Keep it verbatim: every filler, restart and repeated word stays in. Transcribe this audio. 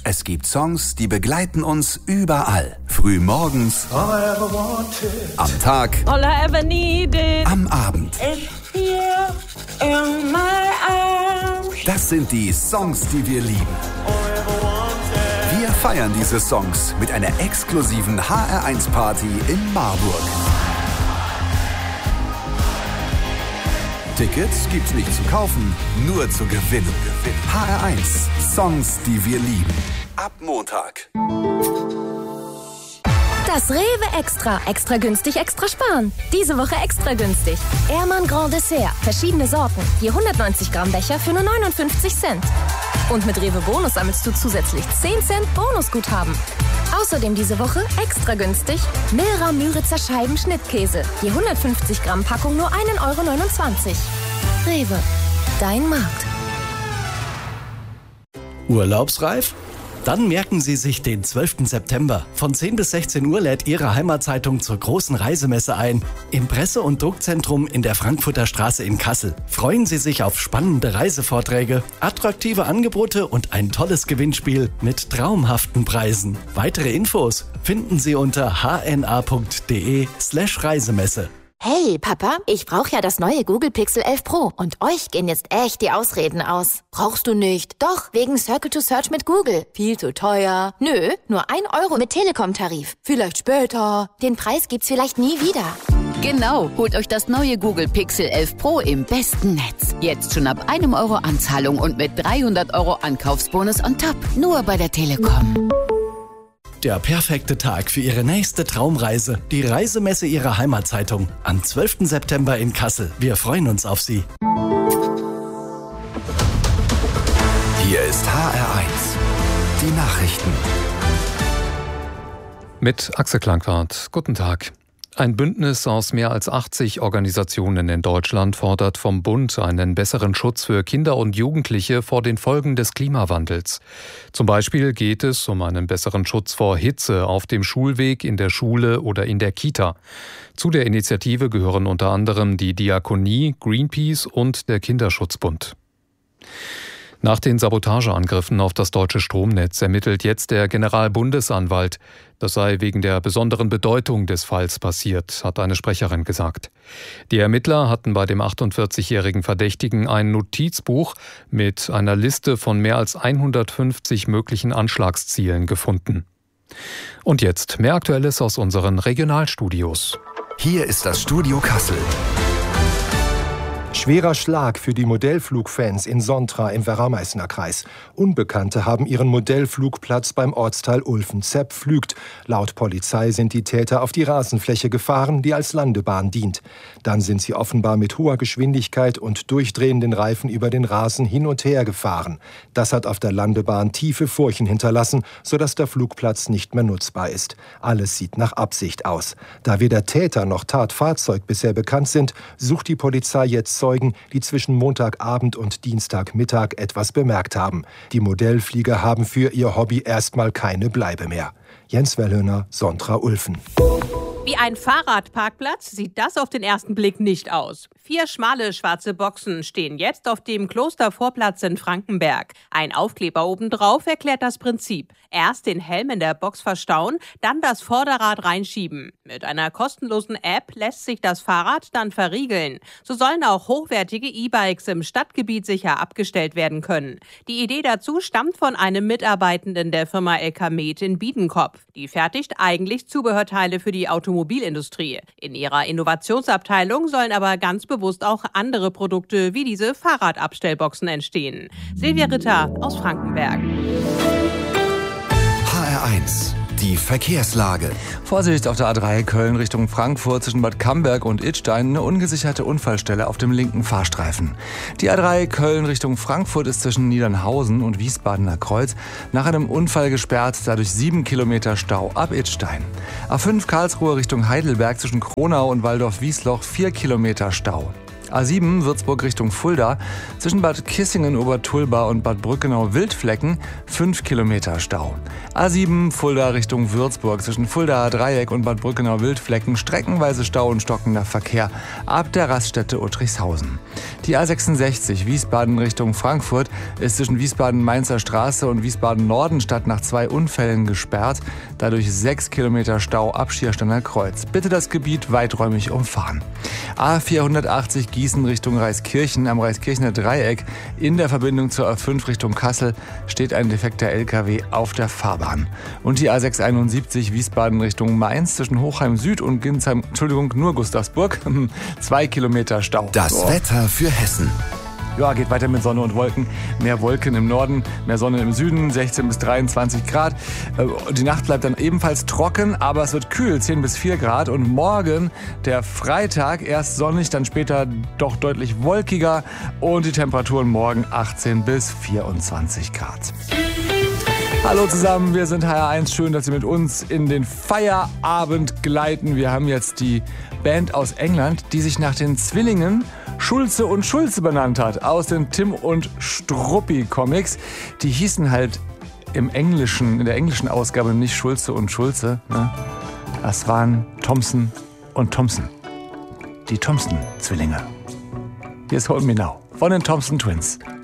Es gibt Songs, die begleiten uns überall. Früh morgens, am Tag, All I ever needed. am Abend. It's here in my arms. Das sind die Songs, die wir lieben. Wir feiern diese Songs mit einer exklusiven H R eins Party in Marburg. Tickets gibt's nicht zu kaufen, nur zu gewinnen. H R eins, Songs, die wir lieben. Ab Montag. Das Rewe Extra. Extra günstig, extra sparen. Diese Woche extra günstig. Ehrmann Grand Dessert. Verschiedene Sorten. Je hundertneunzig Gramm Becher für nur neunundfünfzig Cent. Und mit Rewe Bonus sammelst du zusätzlich zehn Cent Bonusguthaben. Außerdem diese Woche extra günstig Milra Müritzer Scheiben Schnittkäse. Je hundertfünfzig Gramm Packung nur ein Euro neunundzwanzig. Rewe. Dein Markt. Urlaubsreif? Dann merken Sie sich den zwölften September. Von zehn bis sechzehn Uhr lädt Ihre Heimatzeitung zur großen Reisemesse ein. Im Presse- und Druckzentrum in der Frankfurter Straße in Kassel. Freuen Sie sich auf spannende Reisevorträge, attraktive Angebote und ein tolles Gewinnspiel mit traumhaften Preisen. Weitere Infos finden Sie unter hna.de slash Reisemesse. Hey, Papa, ich brauche ja das neue Google Pixel elf Pro und euch gehen jetzt echt die Ausreden aus. Brauchst du nicht? Doch, wegen Circle to Search mit Google. Viel zu teuer. Nö, nur ein Euro mit Telekom-Tarif. Vielleicht später. Den Preis gibt's vielleicht nie wieder. Genau, holt euch das neue Google Pixel elf Pro im besten Netz. Jetzt schon ab einem Euro Anzahlung und mit dreihundert Euro Ankaufsbonus on top. Nur bei der Telekom. Der perfekte Tag für Ihre nächste Traumreise. Die Reisemesse Ihrer Heimatzeitung. Am zwölften September in Kassel. Wir freuen uns auf Sie. Hier ist H R eins. Die Nachrichten. Mit Axel Klangwart. Guten Tag. Ein Bündnis aus mehr als achtzig Organisationen in Deutschland fordert vom Bund einen besseren Schutz für Kinder und Jugendliche vor den Folgen des Klimawandels. Zum Beispiel geht es um einen besseren Schutz vor Hitze auf dem Schulweg, in der Schule oder in der Kita. Zu der Initiative gehören unter anderem die Diakonie, Greenpeace und der Kinderschutzbund. Nach den Sabotageangriffen auf das deutsche Stromnetz ermittelt jetzt der Generalbundesanwalt. Das sei wegen der besonderen Bedeutung des Falls passiert, hat eine Sprecherin gesagt. Die Ermittler hatten bei dem achtundvierzigjährigen Verdächtigen ein Notizbuch mit einer Liste von mehr als hundertfünfzig möglichen Anschlagszielen gefunden. Und jetzt mehr Aktuelles aus unseren Regionalstudios. Hier ist das Studio Kassel. Schwerer Schlag für die Modellflugfans in Sontra im Werra-Meißner Kreis. Unbekannte haben ihren Modellflugplatz beim Ortsteil Ulfen-Zepp pflügt. Laut Polizei sind die Täter auf die Rasenfläche gefahren, die als Landebahn dient. Dann sind sie offenbar mit hoher Geschwindigkeit und durchdrehenden Reifen über den Rasen hin und her gefahren. Das hat auf der Landebahn tiefe Furchen hinterlassen, sodass der Flugplatz nicht mehr nutzbar ist. Alles sieht nach Absicht aus. Da weder Täter noch Tatfahrzeug bisher bekannt sind, sucht die Polizei jetzt Zeugen, die zwischen Montagabend und Dienstagmittag etwas bemerkt haben. Die Modellflieger haben für ihr Hobby erstmal keine Bleibe mehr. Jens Wellhöhner, Sontra-Ulfen. Wie ein Fahrradparkplatz sieht das auf den ersten Blick nicht aus. Vier schmale schwarze Boxen stehen jetzt auf dem Klostervorplatz in Frankenberg. Ein Aufkleber obendrauf erklärt das Prinzip. Erst den Helm in der Box verstauen, dann das Vorderrad reinschieben. Mit einer kostenlosen App lässt sich das Fahrrad dann verriegeln. So sollen auch hochwertige E-Bikes im Stadtgebiet sicher abgestellt werden können. Die Idee dazu stammt von einem Mitarbeitenden der Firma L K Med in Biedenkopf. Die fertigt eigentlich Zubehörteile für die Automobilindustrie. In ihrer Innovationsabteilung sollen aber ganz bewusst auch andere Produkte wie diese Fahrradabstellboxen entstehen. Silvia Ritter aus Frankenberg. H R eins. Die Verkehrslage. Vorsicht auf der A drei Köln Richtung Frankfurt zwischen Bad Camberg und Idstein. Eine ungesicherte Unfallstelle auf dem linken Fahrstreifen. Die A drei Köln Richtung Frankfurt ist zwischen Niedernhausen und Wiesbadener Kreuz nach einem Unfall gesperrt, dadurch sieben Kilometer Stau ab Idstein. A fünf Karlsruhe Richtung Heidelberg zwischen Kronau und Waldorf-Wiesloch vier Kilometer Stau. A sieben Würzburg Richtung Fulda zwischen Bad Kissingen-Obertulba und Bad Brückenau-Wildflecken fünf Kilometer Stau. A sieben Fulda Richtung Würzburg zwischen Fuldaer Dreieck und Bad Brückenau-Wildflecken streckenweise Stau und stockender Verkehr ab der Raststätte Uttrichshausen. Die A sechsundsechzig Wiesbaden Richtung Frankfurt ist zwischen Wiesbaden-Mainzer Straße und Wiesbaden-Nordenstadt nach zwei Unfällen gesperrt. Dadurch sechs Kilometer Stau ab Schiersteiner Kreuz. Bitte das Gebiet weiträumig umfahren. A vierhundertachtzig Gießen Richtung Reiskirchen am Reiskirchener Dreieck. In der Verbindung zur A fünf Richtung Kassel steht ein defekter L K W auf der Fahrbahn. Und die A sechshunderteinundsiebzig Wiesbaden Richtung Mainz zwischen Hochheim Süd und Ginsheim, Entschuldigung, nur Gustavsburg. Zwei Kilometer Stau. Das oh. Wetter für Hessen. Ja, geht weiter mit Sonne und Wolken. Mehr Wolken im Norden, mehr Sonne im Süden, sechzehn bis dreiundzwanzig Grad. Die Nacht bleibt dann ebenfalls trocken, aber es wird kühl, zehn bis vier Grad. Und morgen, der Freitag, erst sonnig, dann später doch deutlich wolkiger. Und die Temperaturen morgen achtzehn bis vierundzwanzig Grad. Hallo zusammen, wir sind H R eins. Schön, dass Sie mit uns in den Feierabend gleiten. Wir haben jetzt die Band aus England, die sich nach den Zwillingen Schulze und Schulze benannt hat, aus den Tim und Struppi Comics. Die hießen halt im Englischen, in der englischen Ausgabe nicht Schulze und Schulze. Ne? Das waren Thompson und Thompson. Die Thompson-Zwillinge. Hier ist Hold Me Now von den Thompson Twins.